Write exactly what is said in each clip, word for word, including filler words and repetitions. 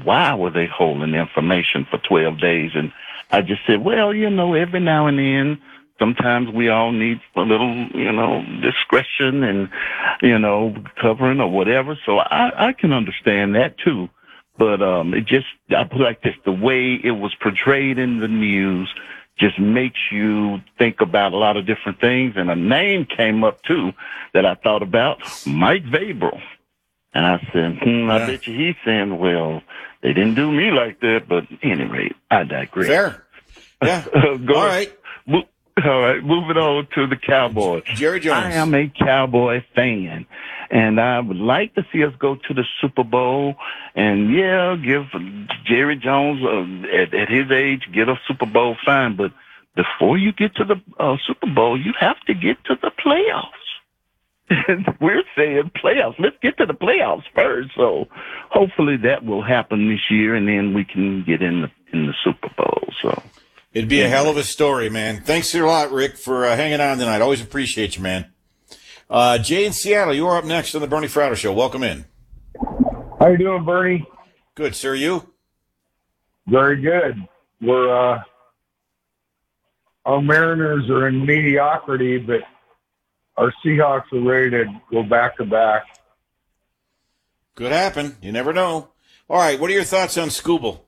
why were they holding information for twelve days? And I just said, well, you know, every now and then, sometimes we all need a little, you know, discretion and, you know, covering or whatever. So I, I can understand that too. But um, it just, I put it like this, the way it was portrayed in the news just makes you think about a lot of different things. And a name came up, too, that I thought about, Mike Vrabel. And I said, hmm, I yeah. bet you he's saying, well, they didn't do me like that. But at any rate, I digress. Fair. Yeah. Go All ahead. right. All right, moving on to the Cowboys. Jerry Jones. I am a Cowboy fan, and I would like to see us go to the Super Bowl. And, yeah, give Jerry Jones, uh, at, at his age, get a Super Bowl, fine. But before you get to the uh, Super Bowl, you have to get to the playoffs. And we're saying playoffs. Let's get to the playoffs first. So hopefully that will happen this year, and then we can get in the, in the Super Bowl. So. It'd be a hell of a story, man. Thanks a lot, Rick, for uh, hanging on tonight. Always appreciate you, man. Uh, Jay in Seattle, you are up next on the Bernie Fratto Show. Welcome in. How you doing, Bernie? Good, sir. You? Very good. We're uh, our Mariners are in mediocrity, but our Seahawks are ready to go back to back. Could happen. You never know. All right. What are your thoughts on Scooble?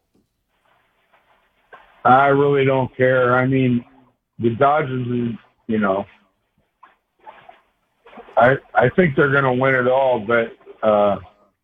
I really don't care. I mean, the Dodgers, you know, I I think they're going to win it all, but uh,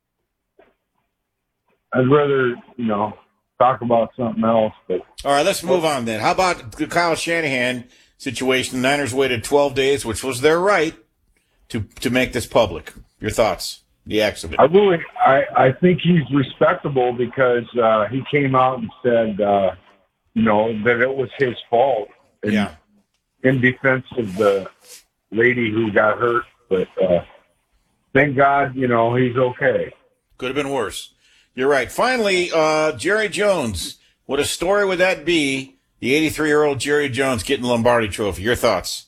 I'd rather, you know, talk about something else. But all right, let's move on then. How about the Kyle Shanahan situation? The Niners waited twelve days, which was their right, to to make this public. Your thoughts? The accident. I really, I I think he's respectable because uh, he came out and said. Uh, You know, that it was his fault in, yeah. in defense of the lady who got hurt. But uh, thank God, you know, he's okay. Could have been worse. You're right. Finally, uh, Jerry Jones. What a story would that be? The eighty-three-year-old Jerry Jones getting the Lombardi Trophy. Your thoughts?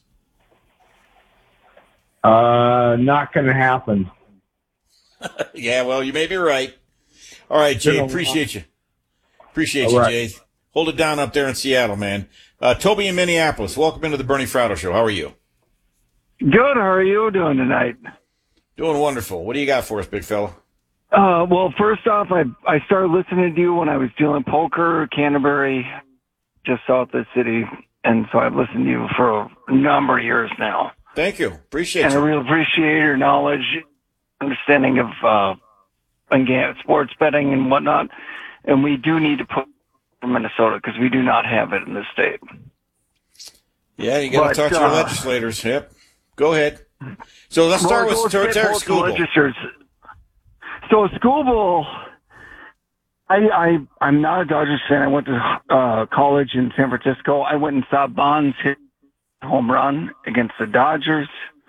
Uh, not going to happen. Yeah, well, you may be right. All right, Jay, appreciate you. Appreciate you, Jay. Hold it down up there in Seattle, man. Uh, Toby in Minneapolis, welcome into the Bernie Fratto Show. How are you? Good. How are you doing tonight? Doing wonderful. What do you got for us, big fella? Uh, well, first off, I I started listening to you when I was doing poker, Canterbury, just south of the city, and so I've listened to you for a number of years now. Thank you. Appreciate and you. And I really appreciate your knowledge, understanding of uh, again, sports betting and whatnot. And we do need to put Minnesota because we do not have it in the state. Yeah, you got to talk to your uh, legislators. Yep. Go ahead. So let's start well, with Tarek Skubal. So Skubal, I, I, I'm not a Dodgers fan. I went to uh, college in San Francisco. I went and saw Bonds hit a home run against the Dodgers.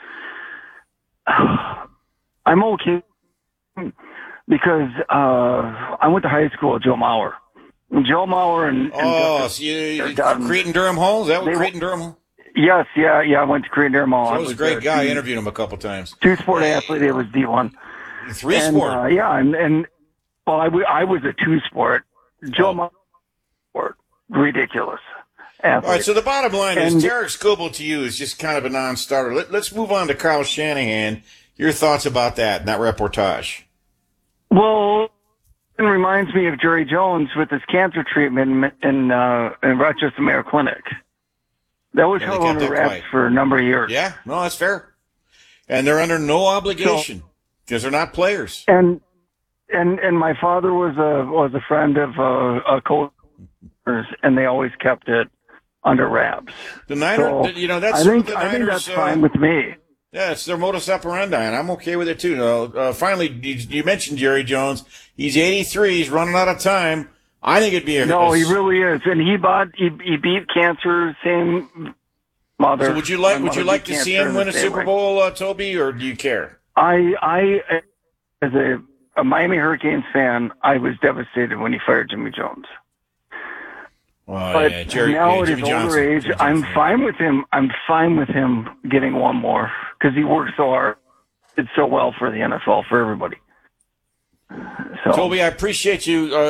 I'm okay because uh, I went to high school with Joe Mauer. Joe Mauer and, and oh, so you, you Creighton Durham Hall? Is that what Creighton Durham Hall? Yes, yeah, yeah. I went to Creighton Durham Hall. So he was a great guy. I interviewed him a couple times. Two sport athlete. It was D one. Three and, sport. Uh, yeah, and, and well, I, w- I was a two sport. Joe oh. Mauer, sport, ridiculous. Athlete. All right. So the bottom line and, is Tarek Skubal to you is just kind of a non-starter. Let, let's move on to Kyle Shanahan. Your thoughts about that and that reportage? Well. It reminds me of Jerry Jones with his cancer treatment in uh, in Rochester Mayo Clinic. That was held under wraps for a number of years. Yeah, no, that's fair. And they're under no obligation because so, they're not players. And and and my father was a was a friend of uh, a coach, and they always kept it under wraps. The Niners, so, you know, that's I think the I Niners, think that's uh, fine with me. Yeah, it's their modus operandi, and I'm okay with it too. No, uh, finally, you, you mentioned Jerry Jones. He's eighty-three. He's running out of time. I think it'd be a no. A, he really is, and he bought. He, he beat cancer. Same mother. So would you like? Would you like to see him win a Super Bowl, uh, Toby, or do you care? I, I, as a, a Miami Hurricanes fan, I was devastated when he fired Jimmy Jones. Oh, but yeah, Jerry, now yeah, at Jimmy his Johnson, older age, Jimmy I'm Johnson, fine yeah. with him. I'm fine with him getting one more because he worked so hard, did so well for the N F L for everybody. So. Toby, I appreciate you. Uh,